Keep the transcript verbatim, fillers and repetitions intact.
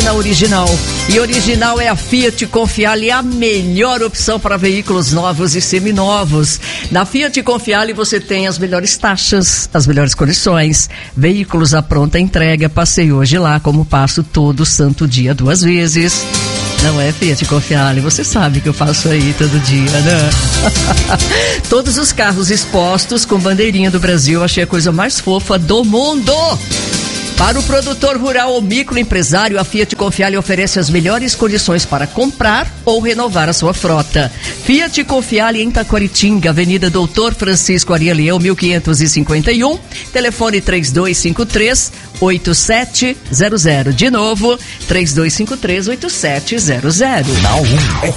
na Original. E Original é a Fiat Confiale, a melhor opção para veículos novos e seminovos. Na Fiat Confiale você tem as melhores taxas, as melhores condições, veículos à pronta entrega. Passei hoje lá, como passo todo santo dia duas vezes. Não é, Fiat Confiale? Você sabe que eu faço aí todo dia, né? Todos os carros expostos com bandeirinha do Brasil, achei a coisa mais fofa do mundo. Para o produtor rural ou microempresário, a Fiat Confiale oferece as melhores condições para comprar ou renovar a sua frota. Fiat Confiale em Taquaritinga, Avenida Doutor Francisco Aria Leão, mil quinhentos e cinquenta e um, telefone três dois cinco três, oito sete zero zero. De novo, três dois cinco três, oito sete zero zero. Na um.